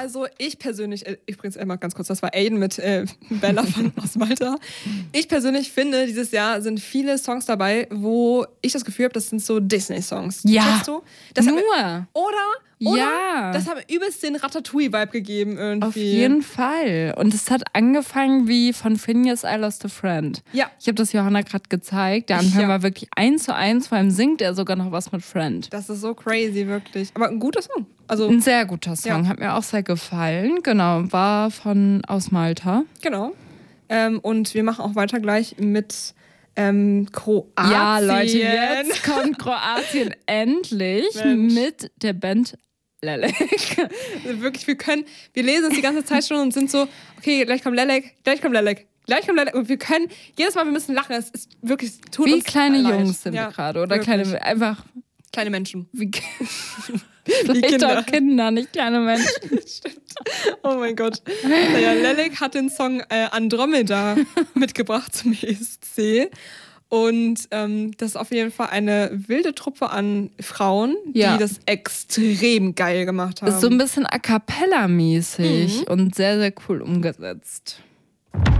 Also ich persönlich, übrigens einmal ganz kurz, das war Aiden mit Bella aus Malta. Ich persönlich finde, dieses Jahr sind viele Songs dabei, wo ich das Gefühl habe, das sind so Disney-Songs. Ja, checkst du? Das nur. Oder Ja. das hat mir übelst den Ratatouille-Vibe gegeben irgendwie. Auf jeden Fall. Und es hat angefangen wie von Phineas I Lost a Friend. Ja. Ich habe das Johanna gerade gezeigt. Der Anfang war wirklich 1:1. Vor allem singt er sogar noch was mit Friend. Das ist so crazy, wirklich. Aber ein guter Song. Also, Ein sehr guter Song. Hat mir auch sehr gefallen. Genau. War aus Malta. Genau. Und wir machen auch weiter gleich mit Kroatien. Ja, Leute, jetzt kommt Kroatien endlich mit der Band Lelek. Wirklich, wir lesen es die ganze Zeit schon und sind so, okay, gleich kommt Lelek. Und wir können, jedes Mal, wir müssen lachen. Es ist wirklich, es tut wie uns kleine leid. Jungs sind wir gerade. Oder wirklich. kleine Menschen. Vielleicht Kinder. auch Kinder, nicht kleine Menschen. Stimmt. Oh mein Gott. Naja, Lelek hat den Song Andromeda mitgebracht zum ESC. Und das ist auf jeden Fall eine wilde Truppe an Frauen, die das extrem geil gemacht haben. Ist so ein bisschen A Cappella-mäßig und sehr, sehr cool umgesetzt.